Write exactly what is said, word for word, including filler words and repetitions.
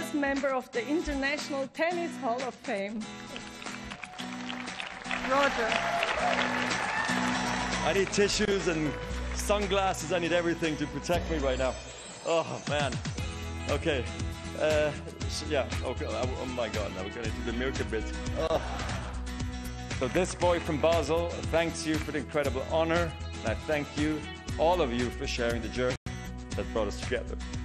newest member of the International Tennis Hall of Fame. Roger. I need tissues and sunglasses. I need everything to protect me right now. Oh, man. Okay. Uh, yeah. Okay. Oh, my God. Now we're going to do the milk a bit. Oh. So this boy from Basel thanks you for the incredible honor. And I thank you, all of you, for sharing the journey that brought us together.